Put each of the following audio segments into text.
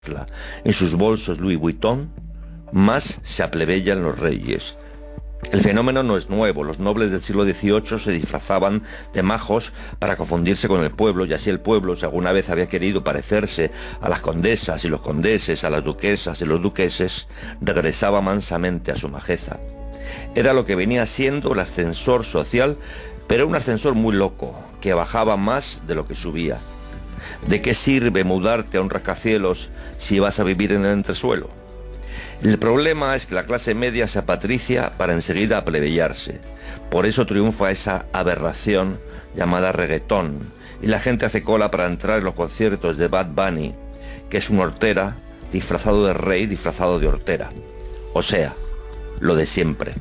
en sus bolsos Louis Vuitton, más se aplebeyan los reyes. El fenómeno no es nuevo. Los nobles del siglo XVIII se disfrazaban de majos para confundirse con el pueblo, y así el pueblo, si alguna vez había querido parecerse a las condesas y los condeses, a las duquesas y los duqueses, regresaba mansamente a su majeza. Era lo que venía siendo el ascensor social, pero un ascensor muy loco, que bajaba más de lo que subía. ¿De qué sirve mudarte a un rascacielos si vas a vivir en el entresuelo? El problema es que la clase media se apatricia para enseguida aplebeyarse. Por eso triunfa esa aberración llamada reggaetón, y la gente hace cola para entrar en los conciertos de Bad Bunny, que es un hortera disfrazado de rey, disfrazado de hortera. O sea, lo de siempre.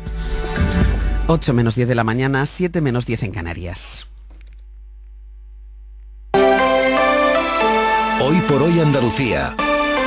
8 menos 10 de la mañana, 7 menos 10 en Canarias. Hoy por hoy Andalucía.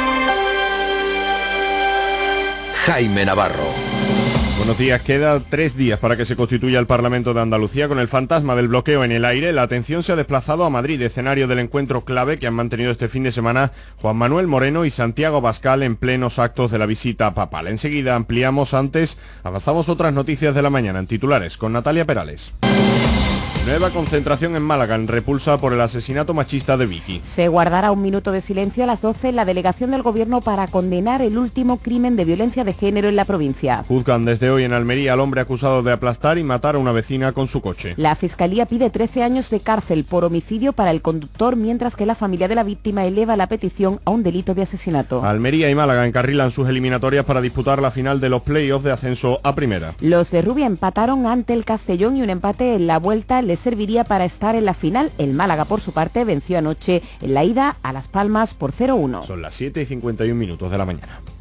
Jaime Navarro. Buenos días. Queda 3 días para que se constituya el Parlamento de Andalucía. Con el fantasma del bloqueo en el aire, la atención se ha desplazado a Madrid, escenario del encuentro clave que han mantenido este fin de semana Juan Manuel Moreno y Santiago Abascal en plenos actos de la visita papal. Enseguida ampliamos, antes avanzamos otras noticias de la mañana en titulares con Natalia Perales. Nueva concentración en Málaga en repulsa por el asesinato machista de Vicky. Se guardará un minuto de silencio a las 12 en la delegación del Gobierno para condenar el último crimen de violencia de género en la provincia. Juzgan desde hoy en Almería al hombre acusado de aplastar y matar a una vecina con su coche. La Fiscalía pide 13 años de cárcel por homicidio para el conductor, mientras que la familia de la víctima eleva la petición a un delito de asesinato. Almería y Málaga encarrilan sus eliminatorias para disputar la final de los playoffs de ascenso a primera. Los de Rubia empataron ante el Castellón y un empate en la vuelta les serviría para estar en la final. El Málaga, por su parte, venció anoche en la ida a Las Palmas por 0-1. Son las 7:51 de la mañana.